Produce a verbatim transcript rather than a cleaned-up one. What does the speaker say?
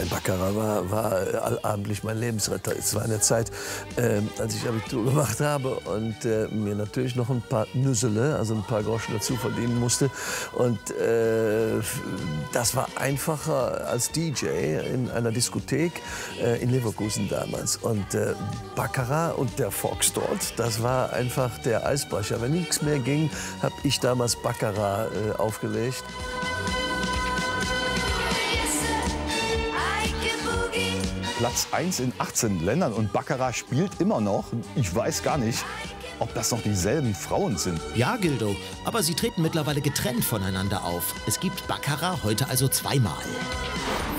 Nein, Baccarat war, war allabendlich mein Lebensretter. Es war eine Zeit, äh, als ich Abitur gemacht habe und äh, mir natürlich noch ein paar Nüssele, also ein paar Groschen dazu verdienen musste. Und äh, das war einfacher als D J in einer Diskothek äh, in Leverkusen damals. Und äh, Baccarat und der Fox dort, das war einfach der Eisbrecher. Wenn nichts mehr ging, habe ich damals Baccarat äh, aufgelegt. Platz eins in achtzehn Ländern und Baccarat spielt immer noch. Ich weiß gar nicht, ob das noch dieselben Frauen sind. Ja, Gildo, aber sie treten mittlerweile getrennt voneinander auf. Es gibt Baccarat heute also zweimal.